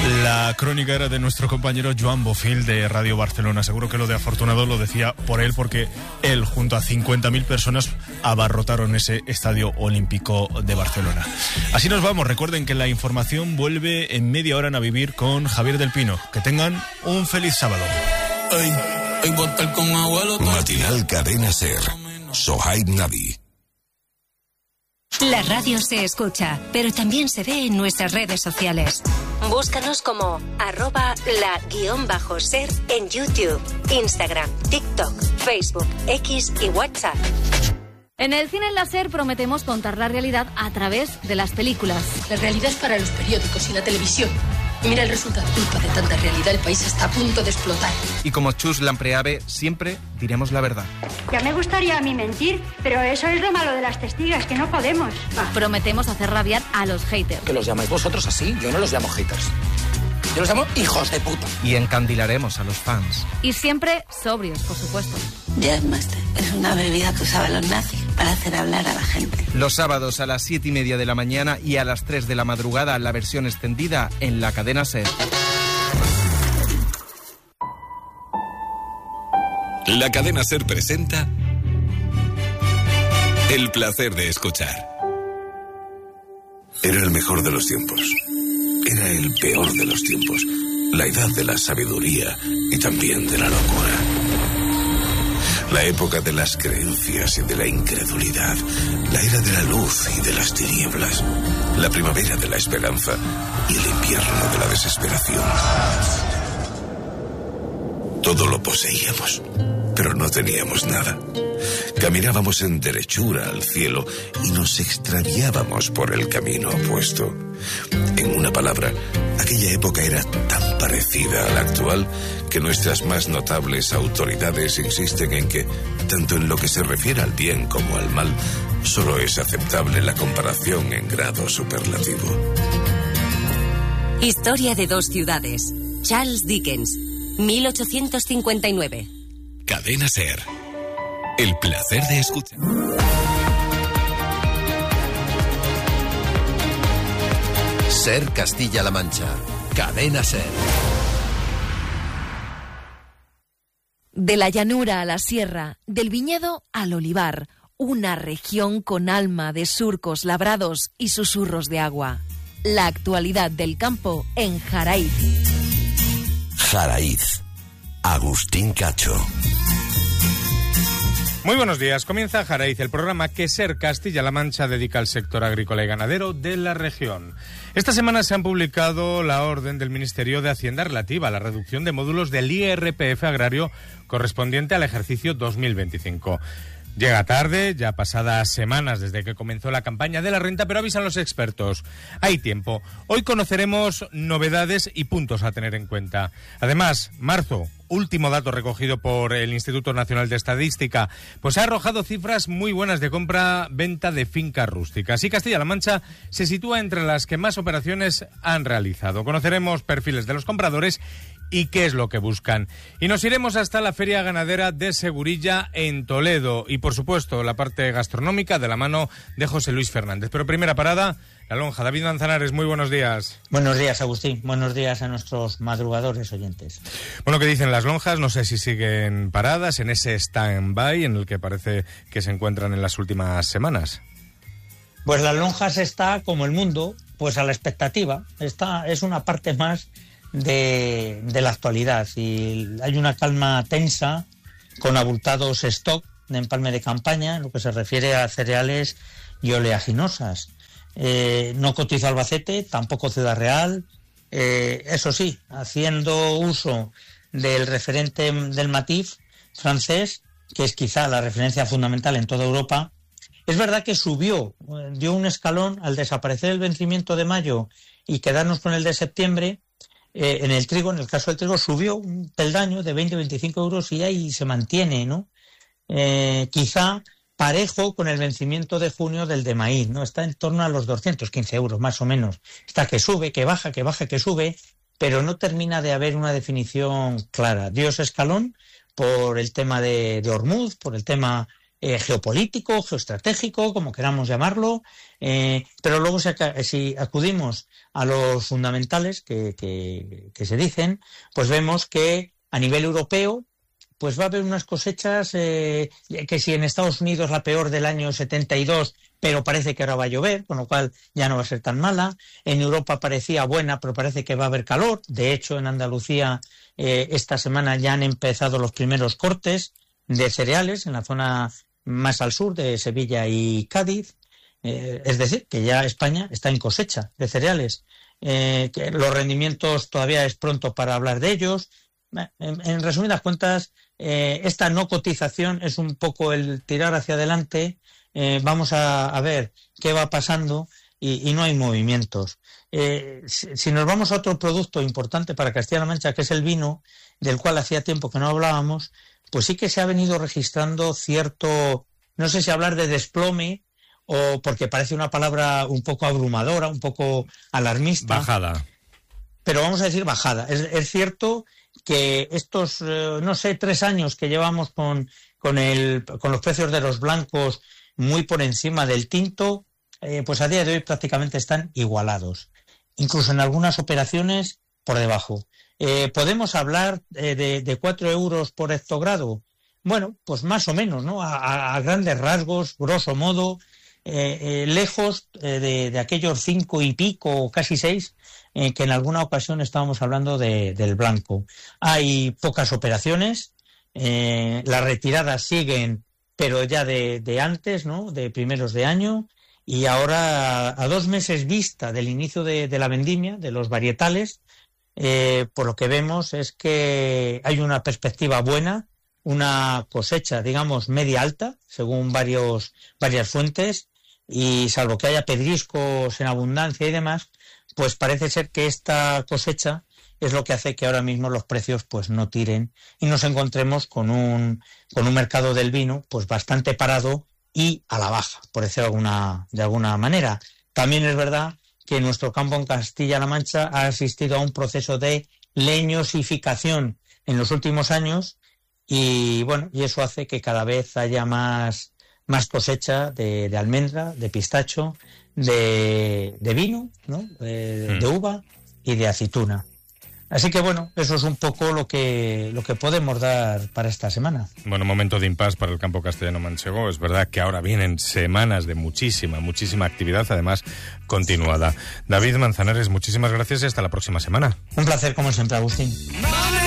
La crónica era de nuestro compañero Joan Bofil de Radio Barcelona. Seguro que lo de afortunado lo decía por él, porque él junto a 50.000 personas abarrotaron ese estadio olímpico de Barcelona. Así nos vamos. Recuerden que la información vuelve en media hora en A Vivir con Javier del Pino. Que tengan un feliz sábado. Matinal Cadena Ser. Sohaib Nabi. La radio se escucha, pero también se ve en nuestras redes sociales. Búscanos como @la_ser en YouTube, Instagram, TikTok, Facebook, X y WhatsApp. En el cine láser prometemos contar la realidad a través de las películas. La realidad es para los periódicos y la televisión. Mira el resultado. Culpa de tanta realidad, el país está a punto de explotar. Y como Chus Lampreave, siempre diremos la verdad. Ya me gustaría a mí mentir, pero eso es lo malo de las testigas, que no podemos. Prometemos hacer rabiar a los haters. Que los llamáis vosotros así, yo no los llamo haters. Yo los llamo hijos de puta. Y encandilaremos a los fans. Y siempre sobrios, por supuesto. Jazzmaster es una bebida que usaban los nazis para hacer hablar a la gente. Los sábados a las 7:30 de la mañana y a las 3 de la madrugada la versión extendida en la cadena SER. La cadena SER presenta El placer de escuchar. Era el mejor de los tiempos. Era el peor de los tiempos. La edad de la sabiduría y también de la locura. La época de las creencias y de la incredulidad. La era de la luz y de las tinieblas. La primavera de la esperanza y el invierno de la desesperación. Todo lo poseíamos, pero no teníamos nada. Caminábamos en derechura al cielo y nos extraviábamos por el camino opuesto. En una palabra, aquella época era tan parecida a la actual que nuestras más notables autoridades insisten en que, tanto en lo que se refiere al bien como al mal, solo es aceptable la comparación en grado superlativo. Historia de dos ciudades. Charles Dickens, 1859. Cadena SER. El placer de escuchar. SER Castilla-La Mancha. Cadena SER. De la llanura a la sierra, del viñedo al olivar, una región con alma de surcos labrados y susurros de agua. La actualidad del campo en Jaraiz. Jaraiz. Agustín Cacho. Muy buenos días. Comienza Jaraiz, el programa que SER Castilla-La Mancha dedica al sector agrícola y ganadero de la región. Esta semana se han publicado la orden del Ministerio de Hacienda relativa a la reducción de módulos del IRPF agrario correspondiente al ejercicio 2025. Llega tarde, ya pasadas semanas desde que comenzó la campaña de la renta, pero avisan los expertos. Hay tiempo. Hoy conoceremos novedades y puntos a tener en cuenta. Además, marzo, último dato recogido por el Instituto Nacional de Estadística, pues ha arrojado cifras muy buenas de compra-venta de fincas rústicas. Y Castilla-La Mancha se sitúa entre las que más operaciones han realizado. Conoceremos perfiles de los compradores y qué es lo que buscan. Y nos iremos hasta la Feria Ganadera de Segurilla en Toledo y, por supuesto, la parte gastronómica de la mano de José Luis Fernández. Pero primera parada, La Lonja. David Manzanares, muy buenos días. Buenos días, Agustín. Buenos días a nuestros madrugadores oyentes. Bueno, ¿qué dicen las lonjas? No sé si siguen paradas en ese stand-by en el que parece que se encuentran en las últimas semanas. Pues las lonjas está, como el mundo, pues a la expectativa. Esta es una parte más de la actualidad y hay una calma tensa con abultados stock de empalme de campaña en lo que se refiere a cereales y oleaginosas. No cotizó Albacete, tampoco Ciudad Real, eso sí, haciendo uso del referente del Matif francés, que es quizá la referencia fundamental en toda Europa. Es verdad que subió, dio un escalón al desaparecer el vencimiento de mayo y quedarnos con el de septiembre. En el trigo, en el caso del trigo, subió un peldaño de 20-25 euros y ahí se mantiene, ¿no? Quizá parejo con el vencimiento de junio del de maíz, ¿no? Está en torno a los 215 euros, más o menos. Está que sube, que baja, que sube, pero no termina de haber una definición clara. Dio ese escalón por el tema de Hormuz, por el tema geopolítico, geoestratégico, como queramos llamarlo, pero luego si acudimos a los fundamentales que se dicen, pues vemos que a nivel europeo pues va a haber unas cosechas que si en Estados Unidos la peor del año 72, pero parece que ahora va a llover, con lo cual ya no va a ser tan mala. En Europa parecía buena, pero parece que va a haber calor. De hecho, en Andalucía esta semana ya han empezado los primeros cortes de cereales en la zona más al sur de Sevilla y Cádiz. Es decir, que ya España está en cosecha de cereales. Que los rendimientos todavía es pronto para hablar de ellos. En resumidas cuentas, esta no cotización es un poco el tirar hacia adelante. Vamos a ver qué va pasando y no hay movimientos. Si nos vamos a otro producto importante para Castilla-La Mancha, que es el vino, del cual hacía tiempo que no hablábamos, pues sí que se ha venido registrando cierto, no sé si hablar de desplome o porque parece una palabra un poco abrumadora, un poco alarmista. Bajada. Pero vamos a decir bajada. Es cierto que estos, 3 años que llevamos con los precios de los blancos muy por encima del tinto, pues a día de hoy prácticamente están igualados. Incluso en algunas operaciones por debajo. ¿Podemos hablar de 4 euros por hectogrado? Bueno, pues más o menos, ¿no? A grandes rasgos, grosso modo, lejos de aquellos 5 y pico, casi 6, que en alguna ocasión estábamos hablando del blanco. Hay pocas operaciones, las retiradas siguen, pero ya de antes, ¿no? De primeros de año, y ahora a 2 meses vista del inicio de la vendimia, de los varietales, por lo que vemos es que hay una perspectiva buena, una cosecha, digamos, media alta, según varias fuentes, y salvo que haya pedriscos en abundancia y demás, pues parece ser que esta cosecha es lo que hace que ahora mismo los precios pues no tiren y nos encontremos con un mercado del vino pues bastante parado y a la baja, por decirlo de alguna manera. También es verdad que nuestro campo en Castilla-La Mancha ha asistido a un proceso de leñosificación en los últimos años y bueno, y eso hace que cada vez haya más cosecha de almendra, de pistacho, de vino, ¿no? De uva y de aceituna. Así que bueno, eso es un poco lo que podemos dar para esta semana. Bueno, momento de impasse para el campo castellano-manchego. Es verdad que ahora vienen semanas de muchísima actividad, además continuada. David Manzanares, muchísimas gracias y hasta la próxima semana. Un placer como siempre, Agustín.